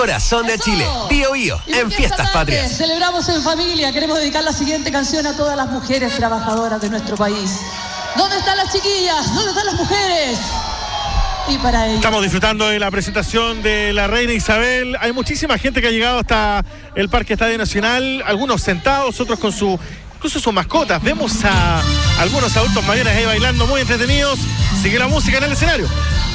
Corazón de Chile, Bío Bío, en Fiestas Patrias. Celebramos en familia, queremos dedicar la siguiente canción a todas las mujeres trabajadoras de nuestro país. ¿Dónde están las chiquillas? ¿Dónde están las mujeres? Y para ello. Estamos disfrutando de la presentación de la reina Isabel. Hay muchísima gente que ha llegado hasta el Parque Estadio Nacional, algunos sentados, otros con incluso sus mascotas. Vemos a algunos adultos mayores ahí bailando muy entretenidos. Sigue la música en el escenario.